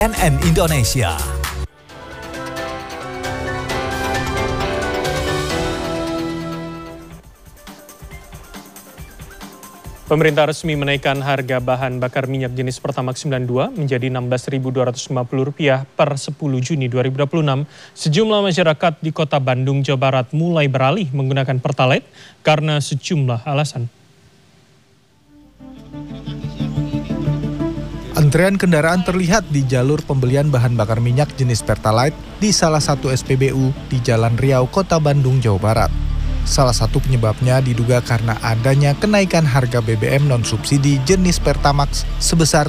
CNN Indonesia. Pemerintah resmi menaikkan harga bahan bakar minyak jenis Pertamax 92 menjadi Rp16.250 per 10 Juni 2026. Sejumlah masyarakat di Kota Bandung, Jawa Barat mulai beralih menggunakan Pertalite karena sejumlah alasan. Antrean kendaraan terlihat di jalur pembelian bahan bakar minyak jenis Pertalite di salah satu SPBU di Jalan Riau, Kota Bandung, Jawa Barat. Salah satu penyebabnya diduga karena adanya kenaikan harga BBM non-subsidi jenis Pertamax sebesar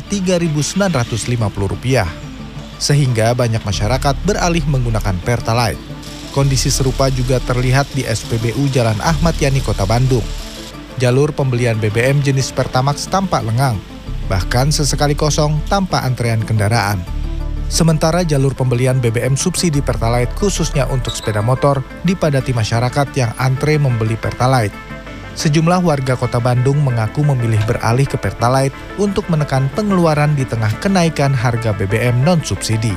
Rp3.950. Sehingga banyak masyarakat beralih menggunakan Pertalite. Kondisi serupa juga terlihat di SPBU Jalan Ahmad Yani, Kota Bandung. Jalur pembelian BBM jenis Pertamax tampak lengang, bahkan sesekali kosong tanpa antrean kendaraan. Sementara jalur pembelian BBM subsidi Pertalite khususnya untuk sepeda motor dipadati masyarakat yang antre membeli Pertalite. Sejumlah warga Kota Bandung mengaku memilih beralih ke Pertalite untuk menekan pengeluaran di tengah kenaikan harga BBM non-subsidi.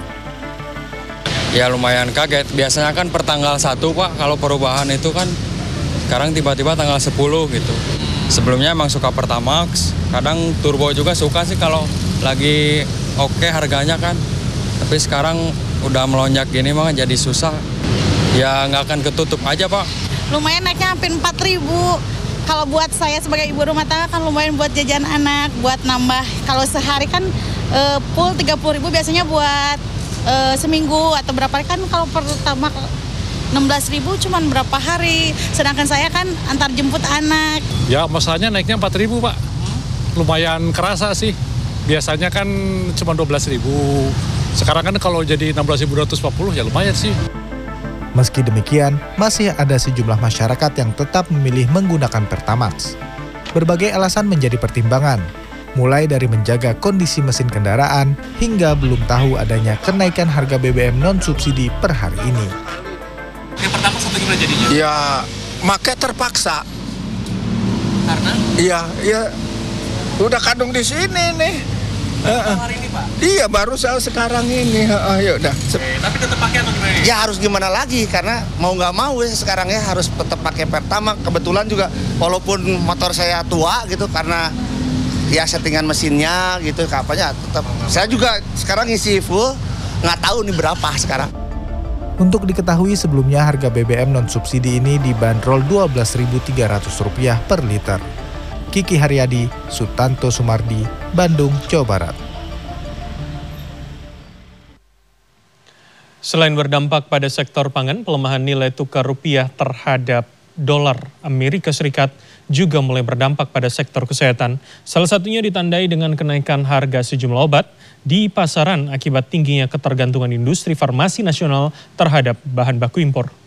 Ya lumayan kaget, biasanya kan per tanggal 1 Pak, kalau perubahan itu kan sekarang tiba-tiba tanggal 10 gitu. Sebelumnya emang suka Pertamax, kadang turbo juga suka sih kalau lagi oke harganya kan. Tapi sekarang udah melonjak gini mah jadi susah. Ya nggak akan ketutup aja Pak. Lumayan naiknya hampir 4.000. Kalau buat saya sebagai ibu rumah tangga kan lumayan buat jajan anak, buat nambah. Kalau sehari kan full 30.000 biasanya buat seminggu atau berapa hari kan kalau pertama 16.000 cuman berapa hari. Sedangkan saya kan antar jemput anak. Ya masalahnya naiknya 4.000 Pak. Lumayan kerasa sih. Biasanya kan cuma 12.000. Sekarang kan kalau jadi 16.240 ya lumayan sih. Meski demikian, masih ada sejumlah masyarakat yang tetap memilih menggunakan Pertamax. Berbagai alasan menjadi pertimbangan, mulai dari menjaga kondisi mesin kendaraan hingga belum tahu adanya kenaikan harga BBM non-subsidi per hari ini. Yang pertama satu gimana jadinya? Ya, make terpaksa. Karena? Iya, udah kadung di sini nih. Hari ini Pak? Iya, baru sekarang ini. Ya udah. Tapi tetap pakai atau gimana? Ya harus gimana lagi, karena mau nggak mau ya sekarang ya harus tetap pakai Pertamax. Kebetulan juga walaupun motor saya tua gitu karena ya settingan mesinnya gitu, kapalnya tetap. Saya juga sekarang isi full, nggak tahu nih berapa sekarang. Untuk diketahui sebelumnya harga BBM non-subsidi ini dibanderol Rp12.300 per liter. Kiki Haryadi, Sutanto Sumardi, Bandung, Jawa Barat. Selain berdampak pada sektor pangan, pelemahan nilai tukar rupiah terhadap dolar Amerika Serikat juga mulai berdampak pada sektor kesehatan. Salah satunya ditandai dengan kenaikan harga sejumlah obat di pasaran akibat tingginya ketergantungan industri farmasi nasional terhadap bahan baku impor.